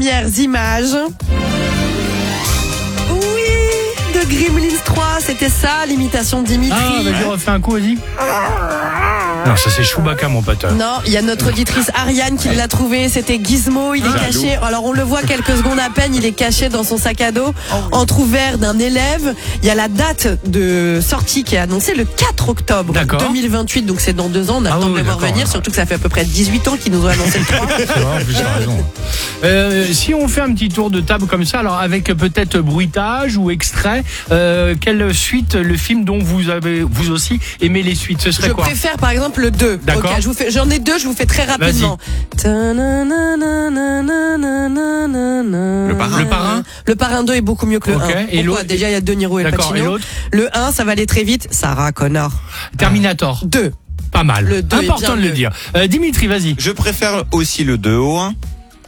premières images. Oui, de Gremlins 3, c'était ça, l'imitation de Dimitri. Ah, vas-y, refais un coup, vas-y. Non, ça c'est Chewbacca, mon pote. Non, il y a notre auditrice Ariane qui l'a trouvé, c'était Gizmo, il est caché, alors on le voit quelques secondes à peine, il est caché dans son sac à dos, entrouvert d'un élève. Il y a la date de sortie qui est annoncée le 4 octobre D'accord. 2028, donc c'est dans 2 ans, on a le temps de le voir venir, surtout que ça fait à peu près 18 ans qu'ils nous ont annoncé le 3. C'est vrai, en plus, t'as raison. Si on fait un petit tour de table comme ça, alors avec peut-être bruitage ou extrait, quelle suite, le film dont vous avez, vous aussi, aimé les suites, ce serait Je quoi? préfère par exemple le 2. D'accord. Ok, j'en ai 2, je vous fais très rapidement. Le parrain. Le parrain 2 est beaucoup mieux que le 1. Et l'autre? Déjà, il y a De Niro et D'accord, Pacino. et l'autre? Le 1, ça va aller très vite. Sarah Connor. Terminator. 2. Pas mal. Le 2 est Important bien de le mieux. dire. Dimitri, vas-y. Je préfère aussi le 2 au 1.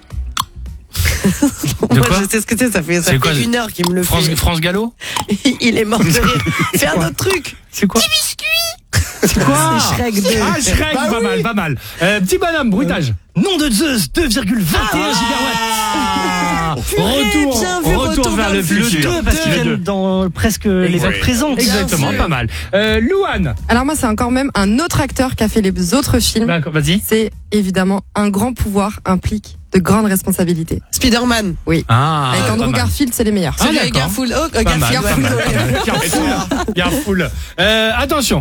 De Moi, quoi? je sais ce que c'est, ça fait C'est quoi? 1 heure qu'il me le fait. France Gallo? Il est mort de rire. Fais un autre truc. C'est quoi? C'est quoi? C'est Shrek 2. Ah, Shrek, Bah pas oui. mal, pas mal. Petit bonhomme, bruitage. Nom de Zeus, 2,21 gigawatts. Bien vu, Retour vers le futur. 2 parce qu'ils Le deux. viennent dans presque l'époque présente. Exactement, sûr. pas mal. Louane. Alors moi, c'est encore même un autre acteur qui a fait les autres films. D'accord, vas-y. C'est évidemment un grand pouvoir implique de grandes responsabilités. Spider-Man. Ah, Avec pas Andrew mal. Garfield, c'est les meilleurs. Ah, Celui avec d'accord. Garfield. Oh, Pas mal, Garfield. pas mal. Garfield. Attention.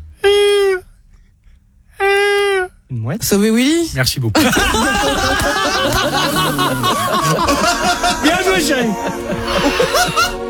Une mouette. Sauver Willy. Merci beaucoup. Bien joué, chérie.